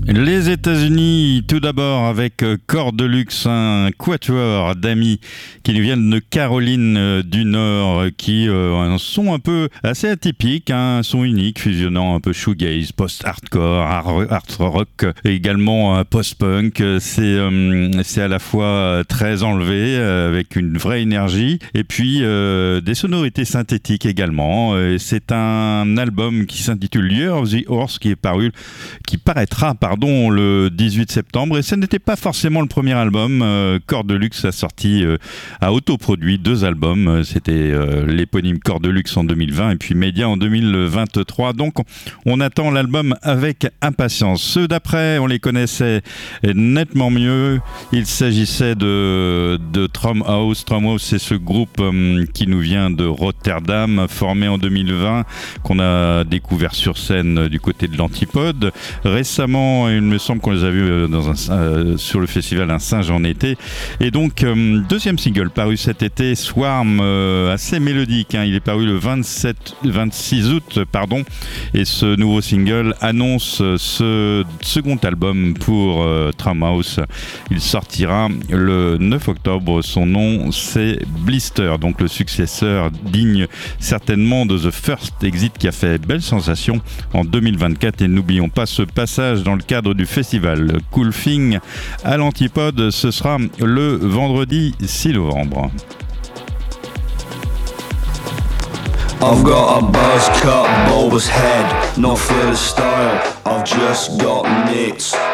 Les États-Unis, tout d'abord avec Chord de Luxe, un quatuor d'amis qui nous viennent de Caroline du Nord, qui ont un son un peu assez atypique, un son unique, fusionnant un peu shoegaze, post-hardcore, art rock, et également post-punk. C'est à la fois très enlevé, avec une vraie énergie, et puis des sonorités synthétiques également. C'est un album qui s'intitule Year of the Horse, qui paraîtra le 18 septembre, et ce n'était pas forcément le premier album. Chord de Luxe a sorti, a autoproduit 2 albums, c'était l'éponyme Chord de Luxe en 2020 et puis Média en 2023, donc on attend l'album avec impatience. Ceux d'après, on les connaissait nettement mieux, il s'agissait de Tromhouse. Tromhouse, c'est ce groupe qui nous vient de Rotterdam, formé en 2020, qu'on a découvert sur scène du côté de l'Antipode. Récemment, il me semble qu'on les a vus sur le festival Un Singe en été. Et donc, deuxième single paru cet été, Swarm, assez mélodique. Il est paru le 26 août. Et ce nouveau single annonce ce second album pour Tromhouse. Il sortira le 9 octobre. Son nom, c'est Blister, donc le successeur digne certainement de The First Exit qui a fait belle sensation en 2024. Et n'oublions pas ce passage dans le cadre du festival Cool Thing à l'Antipode. Ce sera le vendredi 6 novembre. I've got a buzz cut, bulbous head, not for the style, I've just got nits.